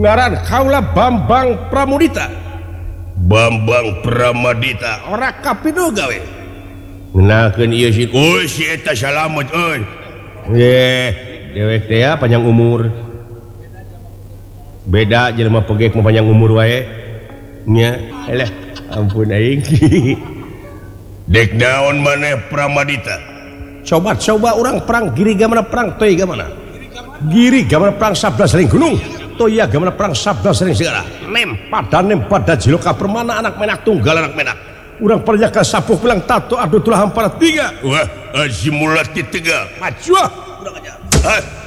ngaran kaula Bambang Pramudita. Bambang Pramadita Ora kapindo gawe. ngenakeun ieu si si eta salamet euy. Dewek teh panjang umur. Beda jelema pegek mah panjang umur wae. Nya, elah ampun aing. Dek naon maneh Pramadita? Coba orang perang giri gamana perang toy gamana. Giri gamana perang sabda sering gunung. Toya gamana perang sabda sering segala. Nem pada jiloka permana anak menak tunggal anak menak. Urang perjaka sapuh pulang tato adu tulah hampara tiga. Wah, simulasi tiga. Majuah urang aja.